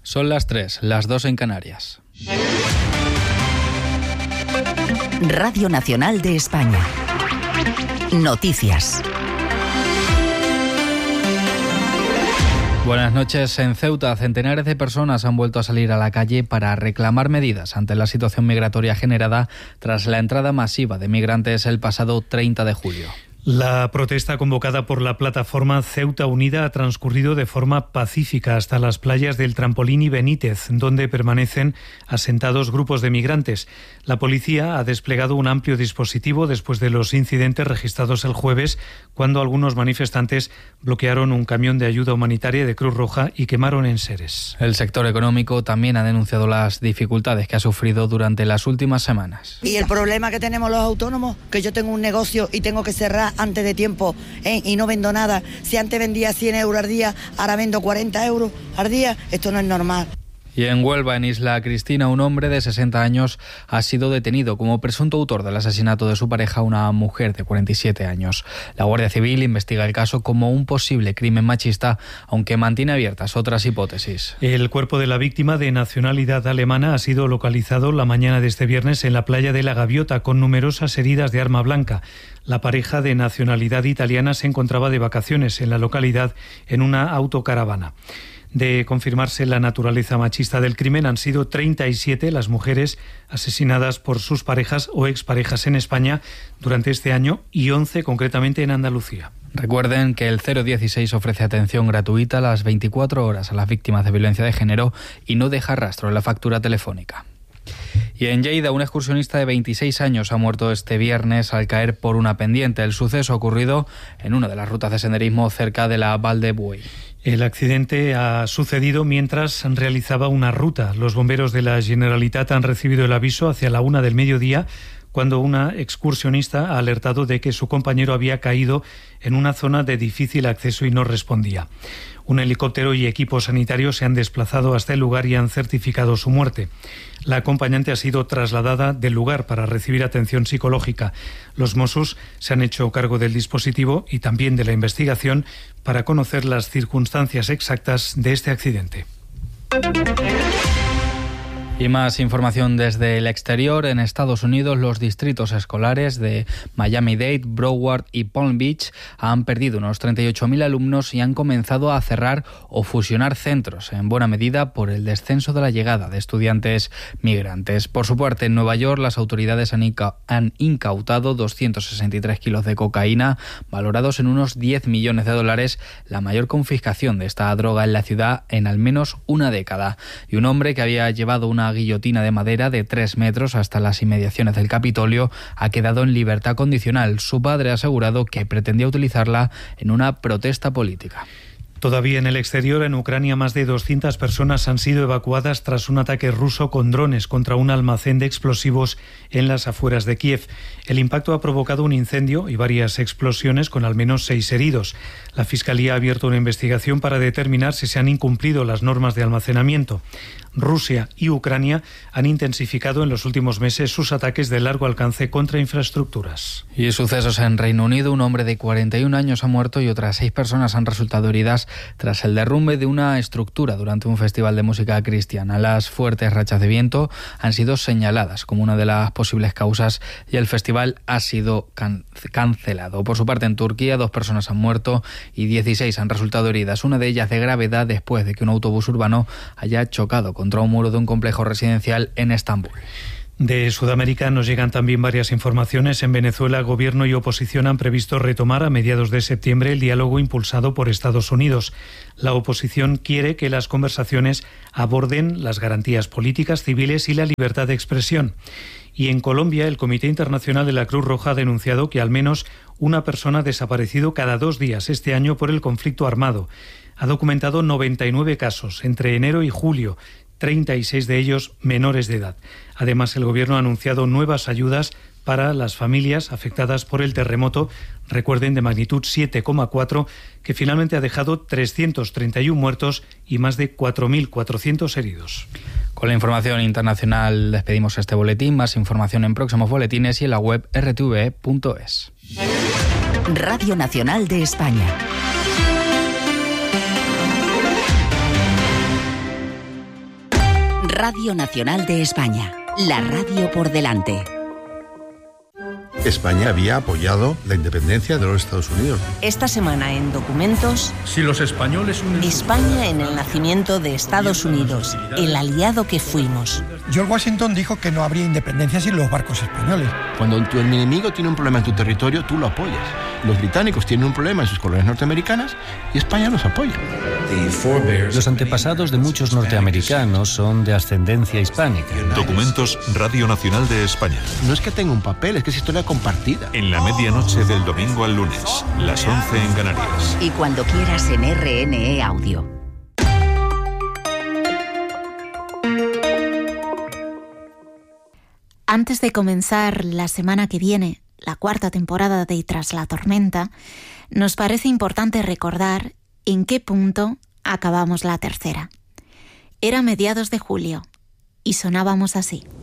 Son las 3, las 2 en Canarias. Radio Nacional de España. Noticias. Buenas noches. En Ceuta, centenares de personas han vuelto a salir a la calle para reclamar medidas ante la situación migratoria generada tras la entrada masiva de migrantes el pasado 30 de julio. La protesta convocada por la plataforma Ceuta Unida ha transcurrido de forma pacífica hasta las playas del Trampolín y Benítez, donde permanecen asentados grupos de migrantes. La policía ha desplegado un amplio dispositivo después de los incidentes registrados el jueves, cuando algunos manifestantes bloquearon un camión de ayuda humanitaria de Cruz Roja y quemaron enseres. El sector económico también ha denunciado las dificultades que ha sufrido durante las últimas semanas. Y el problema que tenemos los autónomos, que yo tengo un negocio y tengo que cerrar antes de tiempo y no vendo nada. Si antes vendía 100 euros al día, ahora vendo 40 euros al día. Esto no es normal. Y en Huelva, en Isla Cristina, un hombre de 60 años ha sido detenido como presunto autor del asesinato de su pareja, una mujer de 47 años. La Guardia Civil investiga el caso como un posible crimen machista, aunque mantiene abiertas otras hipótesis. El cuerpo de la víctima, de nacionalidad alemana, ha sido localizado la mañana de este viernes en la playa de La Gaviota, con numerosas heridas de arma blanca. La pareja, de nacionalidad italiana, se encontraba de vacaciones en la localidad en una autocaravana. De confirmarse la naturaleza machista del crimen, han sido 37 las mujeres asesinadas por sus parejas o exparejas en España durante este año y 11 concretamente en Andalucía. Recuerden que el 016 ofrece atención gratuita a las 24 horas a las víctimas de violencia de género y no deja rastro en la factura telefónica. Y en Lleida, un excursionista de 26 años ha muerto este viernes al caer por una pendiente. El suceso ha ocurrido en una de las rutas de senderismo cerca de la Val de Buey. El accidente ha sucedido mientras realizaba una ruta. Los bomberos de la Generalitat han recibido el aviso hacia la 1 del mediodía, cuando una excursionista ha alertado de que su compañero había caído en una zona de difícil acceso y no respondía. Un helicóptero y equipos sanitarios se han desplazado hasta el lugar y han certificado su muerte. La acompañante ha sido trasladada del lugar para recibir atención psicológica. Los Mossos se han hecho cargo del dispositivo y también de la investigación para conocer las circunstancias exactas de este accidente. Y más información desde el exterior. En Estados Unidos, los distritos escolares de Miami-Dade, Broward y Palm Beach han perdido unos 38.000 alumnos y han comenzado a cerrar o fusionar centros, en buena medida por el descenso de la llegada de estudiantes migrantes. Por su parte, en Nueva York, las autoridades han incautado 263 kilos de cocaína, valorados en unos $10 millones, la mayor confiscación de esta droga en la ciudad en al menos una década. Y un hombre que había llevado una guillotina de madera de 3 metros hasta las inmediaciones del Capitolio ha quedado en libertad condicional. Su padre ha asegurado que pretendía utilizarla en una protesta política. Todavía en el exterior, en Ucrania, más de 200 personas han sido evacuadas tras un ataque ruso con drones contra un almacén de explosivos en las afueras de Kiev. El impacto ha provocado un incendio y varias explosiones con al menos 6 heridos. La Fiscalía ha abierto una investigación para determinar si se han incumplido las normas de almacenamiento. Rusia y Ucrania han intensificado en los últimos meses sus ataques de largo alcance contra infraestructuras. Y sucesos en Reino Unido. Un hombre de 41 años ha muerto y otras 6 personas han resultado heridas tras el derrumbe de una estructura durante un festival de música cristiana. Las fuertes rachas de viento han sido señaladas como una de las posibles causas y el festival ha sido cancelado. Por su parte, en Turquía, 2 personas han muerto y 16 han resultado heridas, una de ellas de gravedad después de que un autobús urbano haya chocado contra un muro de un complejo residencial en Estambul. De Sudamérica nos llegan también varias informaciones. En Venezuela, gobierno y oposición han previsto retomar a mediados de septiembre el diálogo impulsado por Estados Unidos. La oposición quiere que las conversaciones aborden las garantías políticas, civiles y la libertad de expresión. Y en Colombia, el Comité Internacional de la Cruz Roja ha denunciado que al menos una persona ha desaparecido cada 2 días este año por el conflicto armado. Ha documentado 99 casos entre enero y julio, 36 de ellos menores de edad. Además, el Gobierno ha anunciado nuevas ayudas para las familias afectadas por el terremoto, recuerden, de magnitud 7,4, que finalmente ha dejado 331 muertos y más de 4.400 heridos. Con la información internacional despedimos este boletín. Más información en próximos boletines y en la web rtve.es. Radio Nacional de España. Radio Nacional de España, la radio por delante. España había apoyado la independencia de los Estados Unidos. Esta semana en Documentos, si los españoles España en el nacimiento de Estados Unidos, el aliado que fuimos. George Washington dijo que no habría independencia sin los barcos españoles. Cuando el enemigo tiene un problema en tu territorio, tú lo apoyas. Los británicos tienen un problema en sus colonias norteamericanas y España los apoya. Los antepasados de muchos norteamericanos son de ascendencia hispánica. Documentos Radio Nacional de España. No es que tenga un papel, es que es historia compartida. En la medianoche del domingo al lunes, las 11 en Canarias. Y cuando quieras en RNE Audio. Antes de comenzar la semana que viene, la 4ª temporada de Tras la tormenta, nos parece importante recordar en qué punto acabamos la 3ª. Era mediados de julio y sonábamos así.